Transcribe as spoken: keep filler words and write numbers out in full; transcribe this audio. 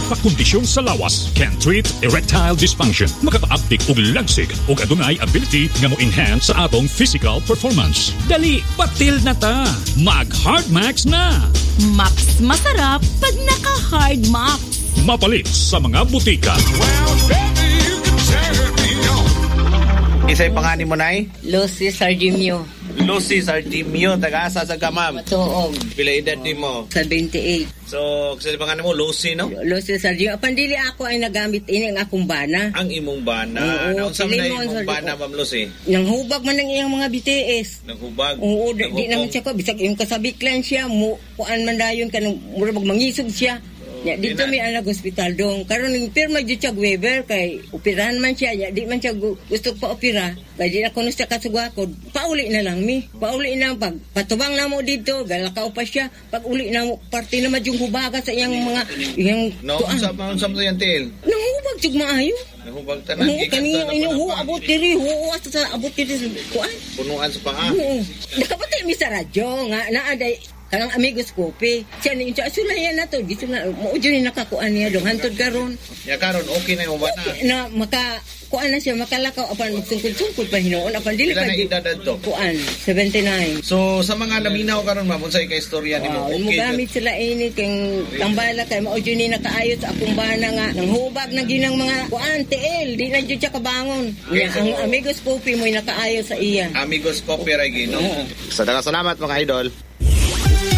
Pakondisyon sa lawas can treat erectile dysfunction. Makaka-uptick og lagsig ug adunay ability nga mo-enhance sa atong physical performance. Dali, batil na ta. Mag-Hard Max na. Max masarap pag naka-Hard Max. Mapalit sa mga butika. Well, baby, you can turn me on. Isa'y panganin mo, Nay? Lucy Sardimio. Lucy Sardimio, taga-asa sa Gamam. Matuog. Pila edad din mo? seventy-eight. So, kasi pangalan mo, Lucy, no? Lucy Sardimio. Pandili ako ay nagamit ini ang akong bana. Ang imong bana. Oo, Naunsa man na Pilimon, imong Sir. bana, Ma'am Lucy? Nang hubag man ng iyang mga B T S. Naghubag? Oo, di, di Naghupong? naman siya ko. Bisag yung kasabiklan siya, mu, kuan man dayon ka, nang murabag mangisog siya. Ya, dito ina- may anak hospital dong. Karon ning pirma jud siya Weber kay operahan man siya. Ya, di man siya gu- gusto pa opera. Kay di na kuno siya kasugwakod. Pauli na lang mi. Pauli na pag patubang na mo dito, galakaw pa siya. Pag uli na mo parte na yung hubaga sa iyang mga iyang No, unsa pa unsa mo yan, Til? Nangubag jud maayo. Naghubag tanan. Oo, kaniyang inuho abot diri, huo sa abot diri sa kuan. Punuan sa paa. Oo. Nakapatay mi sa radyo nga naaday kanang amigos kopi. Siya ni siya sulayan na to. Dito na mo ni nakakuan niya dong hantod karon. Ya karon okay na yung bana. Na maka kuan na siya makalakaw apan magsungkod-sungkod pa hinuon apan dili Pila pa na di- edad adto? kuan seventy-nine. So, sa mga naminaw karon, Ma'am, unsay ka istorya nimo? Wow, mo Okay. gamit sila ini keng tambala kay mao jud ni nakaayos sa akong bana nga nang hubag na ginang mga kuan T L di na jud siya kabangon. Okay, Nga, so- ang amigos kopi mo nakaayo sa iya. Amigos copyright gino. Oo. Sa daghang salamat mga idol.